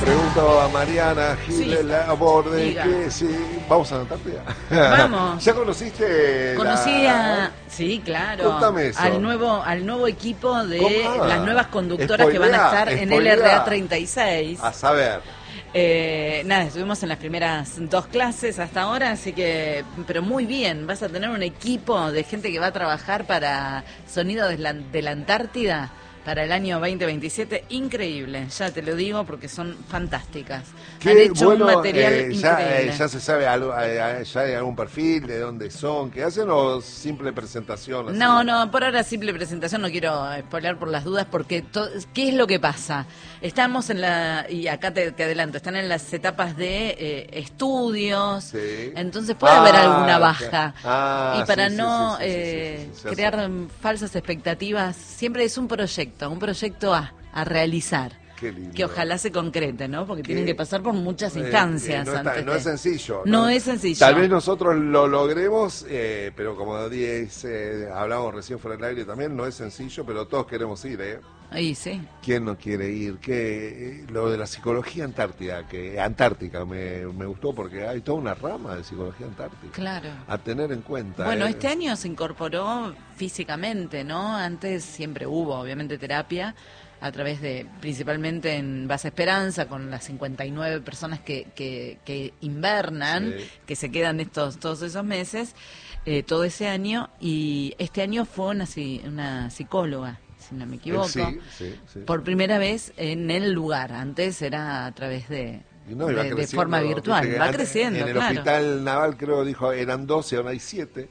pregunto a Mariana Gil Sí. Labor de Diga. que si vamos a la Antártida. Vamos. ¿Ya conociste? Conocí a... Sí, claro. Contame eso. Al nuevo equipo de ¿Cómo? las nuevas conductoras que van a estar en el Spoilea. RA36. A saber. Nada, estuvimos en las primeras 2 clases hasta ahora, así que, pero muy bien, vas a tener un equipo de gente que va a trabajar para sonido de la Antártida para el año 2027, increíble, ya te lo digo porque son fantásticas. Han hecho un material increíble. Ya se sabe algo, ya hay algún perfil de dónde son, qué hacen o simple presentación. Así? No, por ahora simple presentación, no quiero spoiler por las dudas, porque ¿qué es lo que pasa? Estamos y acá te adelanto, están en las etapas de estudios, Sí. entonces puede haber alguna baja. Ah, Y para sí, no sí, crear falsas expectativas, siempre es un proyecto a realizar. Qué lindo. Que ojalá se concrete, ¿no? Porque ¿Qué? tienen que pasar por muchas instancias. No es sencillo. No es sencillo. Tal vez nosotros lo logremos, pero como hablamos recién fuera del aire también, no es sencillo, pero todos queremos ir, ¿eh? Ahí sí. ¿Quién no quiere ir? Lo de la psicología antártica me gustó porque hay toda una rama de psicología antártica. Claro. A tener en cuenta. Bueno, este año se incorporó físicamente, ¿no? Antes siempre hubo, obviamente, terapia a través de, principalmente en Base Esperanza, con las 59 personas que invernan, Sí. que se quedan todos esos meses, todo ese año, y este año fue una psicóloga, si no me equivoco, Sí. por primera vez en el lugar. Antes era a través de forma virtual. Viste que Va antes, creciendo, en el claro. hospital naval creo dijo eran 12, ahora hay 7.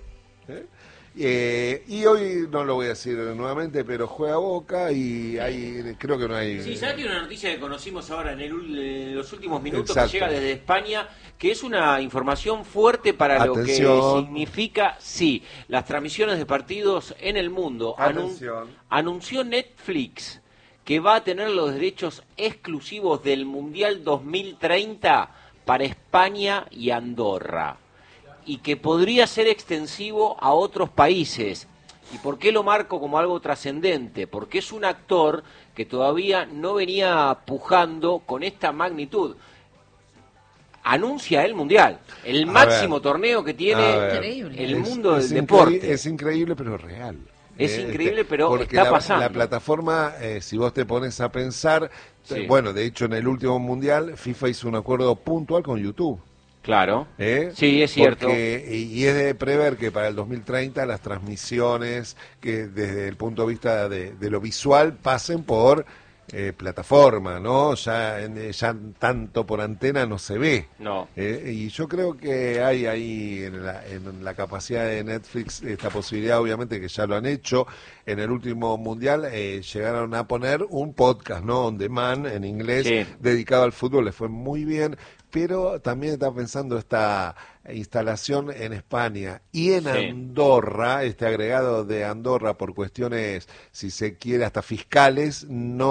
Y hoy no lo voy a decir nuevamente, pero juega Boca y creo que no hay... Sí, ¿sabes que hay una noticia que conocimos ahora en los últimos minutos Exacto. que llega desde España, que es una información fuerte para Atención. lo que significa, sí, las transmisiones de partidos en el mundo? Atención. Anunció Netflix que va a tener los derechos exclusivos del Mundial 2030 para España y Andorra, y que podría ser extensivo a otros países. ¿Y por qué lo marco como algo trascendente? Porque es un actor que todavía no venía pujando con esta magnitud. Anuncia el Mundial, el máximo torneo que tiene Increíble. el mundo del deporte. Es increíble, pero real. Es increíble, pero porque está pasando. La plataforma, si vos te pones a pensar, Sí. bueno, de hecho en el último Mundial, FIFA hizo un acuerdo puntual con YouTube. Claro. Sí, es cierto. Y es de prever que para el 2030 las transmisiones, que desde el punto de vista de lo visual, pasen por plataforma, ¿no? Ya tanto por antena no se ve. No. Y yo creo que hay ahí en la capacidad de Netflix esta posibilidad, obviamente que ya lo han hecho. En el último Mundial llegaron a poner un podcast, ¿no? On Demand, en inglés, Sí. dedicado al fútbol, le fue muy bien. Pero también estaba pensando esta instalación en España y en Sí. Andorra, este agregado de Andorra por cuestiones, si se quiere, hasta fiscales,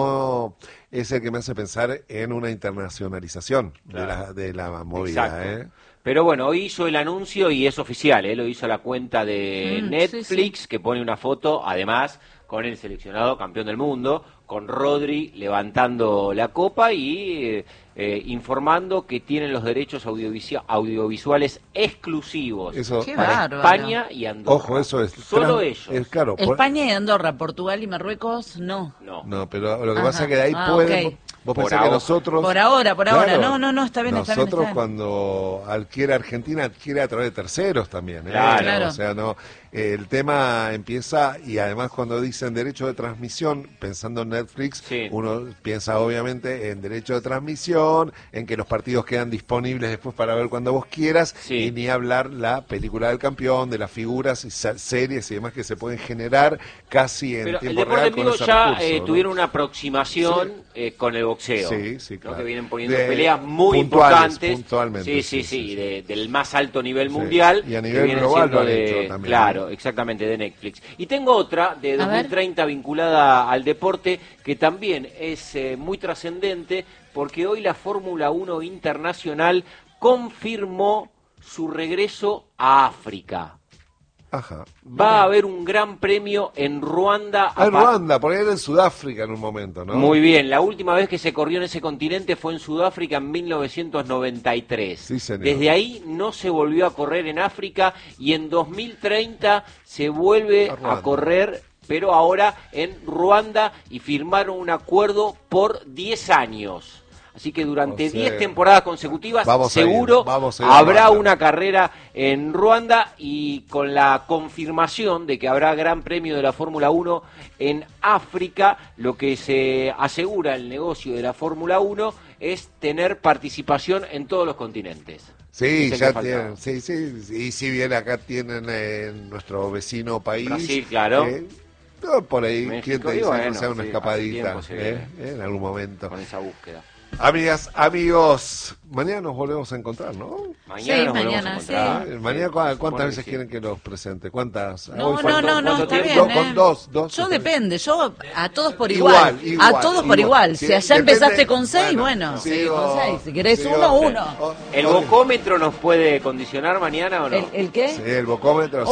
no es el que me hace pensar en una internacionalización Claro. de la movida. Exacto. Pero bueno, hoy hizo el anuncio y es oficial, lo hizo la cuenta de Netflix, sí. que pone una foto, además, con el seleccionado campeón del mundo, con Rodri levantando la copa y informando que tienen los derechos audiovisuales exclusivos Eso, Qué para bárbaro. España y Andorra. ojo, eso es... Solo ellos. Es claro. España y Andorra, Portugal y Marruecos, no. No, pero lo que Ajá. pasa es que de ahí Ah, pueden... ok. Vos Por pensás que ahora. nosotros... Por ahora. Claro. No, está bien, está bien. Nosotros cuando adquiere Argentina, adquiere a través de terceros también. Claro. O sea, no, el tema empieza, y además cuando dicen derecho de transmisión, pensando en Netflix, Sí. uno piensa obviamente en derecho de transmisión, en que los partidos quedan disponibles después para ver cuando vos quieras, Sí. y ni hablar la película del campeón, de las figuras y series y demás que se pueden generar casi en Pero el tiempo deporte real en con vivo ese ya recurso, ¿no? tuvieron una aproximación con el boxeo. Sí, ¿no? claro. Que vienen poniendo De- peleas muy puntuales, importantes. puntualmente, Sí, del más alto nivel Sí. mundial. Y a que nivel vienen global siendo lo han hecho también, claro, ¿no? exactamente, de Netflix. Y tengo otra de A ver. 2030 vinculada al deporte que también es muy trascendente porque hoy la Fórmula 1 Internacional confirmó su regreso a África. Ajá. Va a haber un gran premio en Ruanda. En Ruanda, porque era en Sudáfrica en un momento, ¿no? Muy bien, la última vez que se corrió en ese continente fue en Sudáfrica en 1993. Sí, señor. Desde ahí no se volvió a correr en África y en 2030 se vuelve a correr, pero ahora en Ruanda, y firmaron un acuerdo por 10 años. Así que durante 10 temporadas consecutivas seguro habrá una carrera en Ruanda, y con la confirmación de que habrá Gran Premio de la Fórmula 1 en África, lo que se asegura el negocio de la Fórmula 1 es tener participación en todos los continentes. Sí, ya tienen, sí, y si bien acá tienen nuestro vecino país. Brasil, claro. Por ahí, México, ¿quién te dice bueno, no sea una escapadita tiempo, en algún momento? Con esa búsqueda. Amigas, amigos, mañana nos volvemos a encontrar, ¿no? Mañana nos volvemos a mañana, encontrar. Mañana, ¿cuántas veces quieren que los presente? ¿Cuántas? No, está bien. Con dos. Yo depende, yo a todos por igual. A todos por igual. Sí, Si allá depende, empezaste con 6, bueno, seguí con 6. Si querés uno. ¿El vocómetro nos puede condicionar mañana o no? ¿El qué? Sí, el vocómetro,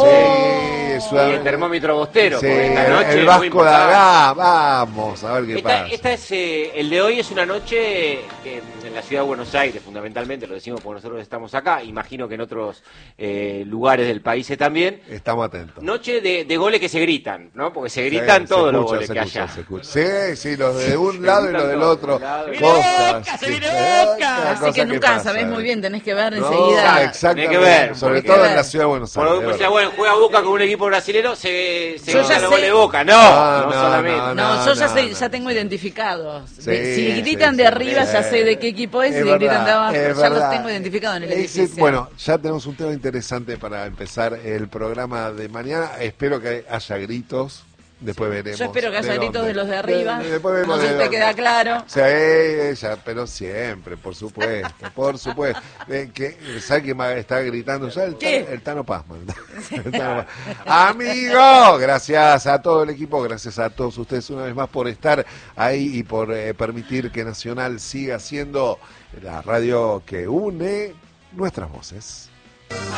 Y el termómetro bostero. Sí, esta noche el Vasco de Agá, vamos a ver qué pasa. Esta es, el de hoy es una noche en la ciudad de Buenos Aires, fundamentalmente, lo decimos porque nosotros estamos acá, imagino que en otros lugares del país también. Estamos atentos. Noche de goles que se gritan, ¿no? Porque se gritan todos los goles que haya. Sí, los de un lado y los del otro. ¡Se viene Boca! Así que nunca sabés muy bien, tenés que ver enseguida. Exactamente. Tenés que ver, sobre todo en la ciudad de Buenos Aires. Porque bueno, juega Boca con un equipo brasilero, se Yo grita ya los goles sé. de Boca. No solamente. No, yo ya tengo identificados. Sí, Si gritan de arriba, ya sé de qué equipo es, y si gritan de abajo, ya los tengo identificados en el edificio. Bueno, ya tenemos un tema interesante para empezar el programa de mañana. Espero que haya gritos. Después veremos. Yo espero que haya gritos de los de arriba. Después vemos no sé si te queda claro. Sí, pero siempre, por supuesto. ¿Sabe quién está gritando ya? El Tano Pazman. Amigos, gracias a todo el equipo, gracias a todos ustedes una vez más por estar ahí y por permitir que Nacional siga siendo la radio que une nuestras voces.